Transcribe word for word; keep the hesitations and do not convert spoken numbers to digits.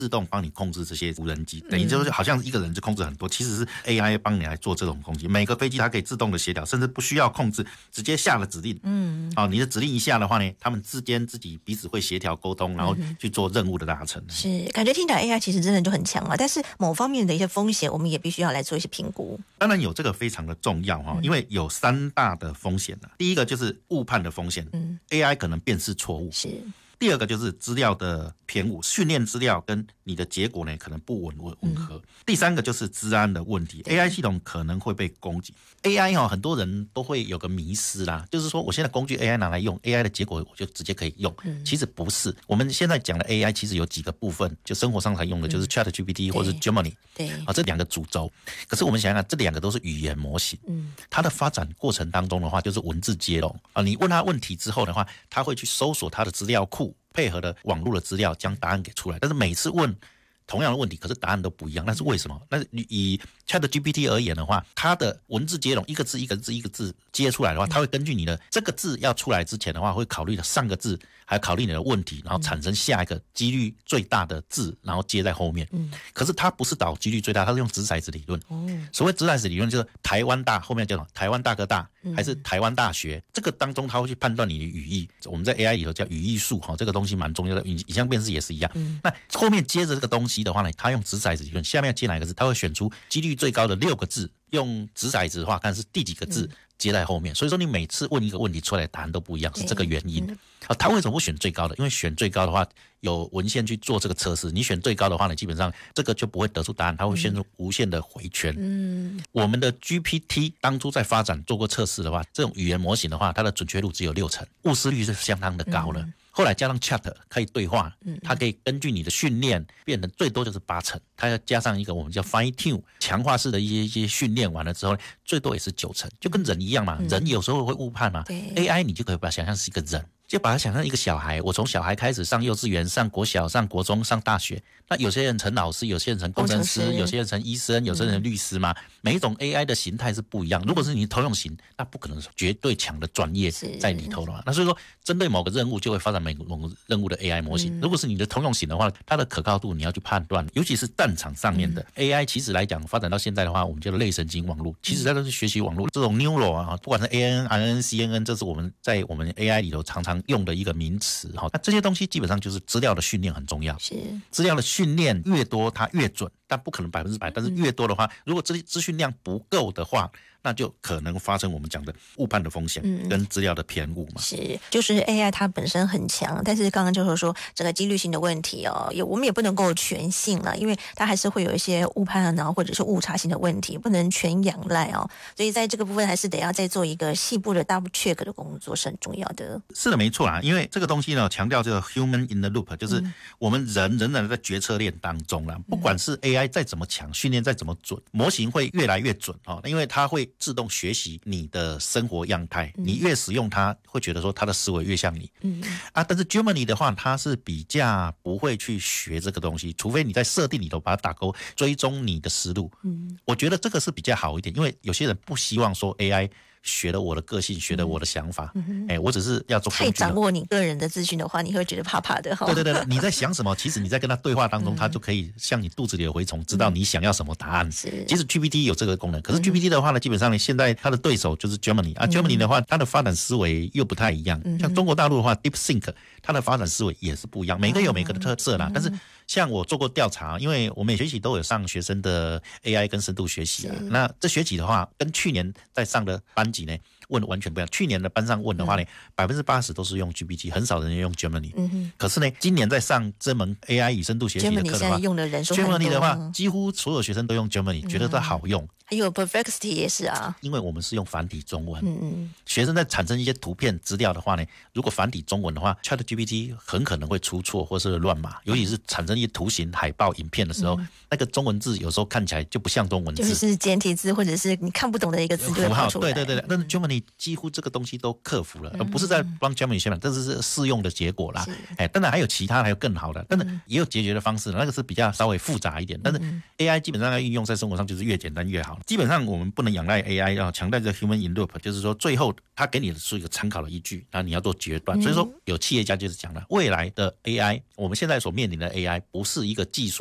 自动帮你控制这些无人机，等于就是好像一个人就控制很多，其实是 A I 帮你来做这种攻击。每个飞机它可以自动的协调，甚至不需要控制，直接下了指令。嗯，哦，你的指令一下的话呢，他们之间自己彼此会协调沟通，然后去做任务的达成。 是，感觉听起来 A I 其实真的就很强啊，但是某方面的一些风险，我们也必须要来做一些评估。 当然有这个非常的重要哈，因为有三大的风险呢。第一个就是误判的风险，嗯 ，A I 可能辨识错误。 是。 第二个就是资料的偏误，训练资料跟你的结果呢可能不吻吻合、嗯。第三个就是资安的问题 ，A I 系统可能会被攻击。A I 哦，很多人都会有个迷思啦，就是说我现在工具 A I 拿来用 ，A I 的结果我就直接可以用。嗯、其实不是，我们现在讲的 A I 其实有几个部分，就生活上才用的，就是 ChatGPT、嗯、或者是 Gemini， 对啊、哦，这两个主轴。可是我们想想，这两个都是语言模型，嗯，它的发展过程当中的话，就是文字接龙啊。你问他问题之后的话，他会去搜索他的资料库。配合的网络的资料将答案给出来，但是每次问同样的问题，可是答案都不一样，那是为什么？那以 ChatGPT 而言的话，它的文字接龙一个字一个字一个字接出来的话，它会根据你的这个字要出来之前的话，会考虑上个字，还考虑你的问题，然后产生下一个几率最大的字，然后接在后面。嗯，可是它不是导几率最大，它是用掷骰子理论。哦，所谓掷骰子理论就是台湾大后面叫什么？台湾大哥大还是台湾大学？这个当中它会去判断你的语义。我们在 A I 里头叫语义术哈，这个东西蛮重要的。影像辨识也是一样。嗯，那后面接着这个东西的话呢，它用掷骰子理论，下面要接哪个字，它会选出几率最高的六个字，用掷骰子的话看是第几个字接在后面。所以说你每次问一个问题出来的答案都不一样，是这个原因。啊，他为什么不选最高的？因为选最高的话，有文献去做这个测试。你选最高的话呢，基本上这个就不会得出答案，它会陷入无限的回圈。嗯，我们的 G P T 当初在发展做过测试的话，这种语言模型的话，它的准确率只有六成，误失率是相当的高了。嗯，后来加上 Chat 可以对话，它可以根据你的训练变成最多就是八成，它要加上一个我们叫 fine tune 强化式的一些一些训练完了之后，最多也是九成，就跟人一样嘛，嗯、人有时候会误判嘛 ，A I 你就可以把它想象是一个人。就把它想象一个小孩，我从小孩开始上幼稚园、上国小、上国中、上大学。那有些人成老师，有些人成工程师，有些人成医生，有些人成律师嘛。嗯、每一种 A I 的形态是不一样。如果是你通用型，那不可能绝对强的专业在里头的嘛。那所以说，针对某个任务就会发展某个任务的 A I 模型。嗯、如果是你的通用型的话，它的可靠度你要去判断，尤其是战场上面的、嗯、A I， 其实来讲发展到现在的话，我们叫做类神经网络，其实它都是学习网络。这种 neural 啊，不管是 A N N、I N、C N N， 这是我们在我们 A I 里头常常用的一个名词。那这些东西基本上就是资料的训练很重要，是资料的训练越多它越准，但不可能百分之百，但是越多的话，如果资资讯量不够的话，那就可能发生我们讲的误判的风险跟资料的偏误嘛。 是，就是 A I 它本身很强，但是刚刚就是说整个几率性的问题哦，也我们也不能够全信了，因为它还是会有一些误判啊，或者是误差性的问题，不能全仰赖哦。所以在这个部分还是得要再做一个细部的 double check 的工作是很重要的。 是的，没错啦，因为这个东西呢，强调这个 human in the loop， 就是我们人仍然在决策链当中啦，不管是 A I 再怎么强，训练再怎么准，模型会越来越准哦，因为它会自动学习你的生活样态，你越使用它，会觉得说它的思维越像你。嗯啊，但是 Gemini 的话，它是比较不会去学这个东西，除非你在设定里头把它打勾，追踪你的思路。嗯，我觉得这个是比较好一点，因为有些人不希望说 A I。学了我的个性，学了我的想法，嗯欸、我只是要做工具。 太掌握你个人的资讯的话，你会觉得怕怕的。 对对对，你在想什么？其实你在跟他对话当中，他就可以像你肚子里的蛔虫，知道你想要什么答案。是，其实 G P T 有这个功能，可是 G P T 的话呢，基本上呢，现在它的对手就是 Gemini 啊 ，Gemini 的话，它的发展思维又不太一样。像中国大陆的话 ，DeepSeek 它的发展思维也是不一样，每个有每个的特色啦。但是像我做过调查，因为我每学期都有上学生的 A I 跟深度学习啊，那这学期的话，跟去年在上的班级呢。问完全不一样，去年的班上问的话呢，百分之八十都是用 G P T， 很少人用 Gemini。嗯、可是呢，今年在上这门 A I 与深度学习的课的话 ，Gemini 用的人数很多 ，Gemini 的话，几乎所有学生都用 Gemini，、嗯、觉得它好用。 还有 Perplexity 也是啊， 因为我们是用繁体中文，嗯嗯，学生在产生一些图片资料的话呢，如果繁体中文的话 ，ChatGPT 很可能会出错或是乱码，尤其是产生一些图形、海报、影片的时候，嗯、那个中文字有时候看起来就不像中文字， 就是简体字或者是你看不懂的一个字就会跑出来。 对对对，但是 Gemini 几乎这个东西都克服了，而、嗯、不是在帮 Gemini 宣传，这是试用的结果啦。哎，当然还有其他还有更好的，但是也有解决的方式，那个是比较稍微复杂一点。但是 A I 基本上要运用在生活上就是越简单越好。基本上我们不能仰赖 A I， 要强调这个 human in loop， 就是说最后它给你的是一个参考的依据，然后你要做决断。所以说有企业家就是讲了，未来的 A I， 我们现在所面临的 A I 不是一个技术